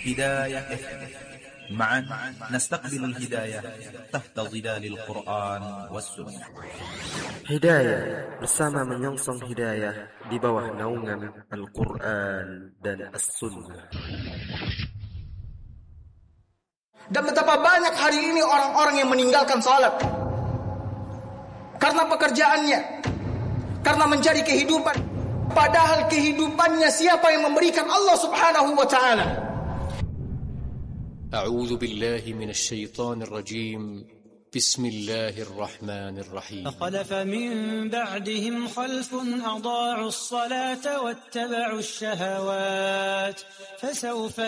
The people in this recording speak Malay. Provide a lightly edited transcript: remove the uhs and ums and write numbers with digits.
هداية FM. معا نستقبل الهداية تحت ظلال القرآن والسنة. Hidayah bersama menyongsong hidayah di bawah naungan Al-Quran dan As-Sunnah. Dan betapa banyak hari ini orang-orang yang meninggalkan salat karena pekerjaannya, karena mencari kehidupan. Padahal kehidupannya siapa yang memberikan? Allah Subhanahu wa ta'ala. A'udzu billahi minasy syaithanir rajim. بسم الله الرحمن الرحيم. فخلف من بعدهم خلف أضاعوا الصلاة واتبعوا الشهوات فسوف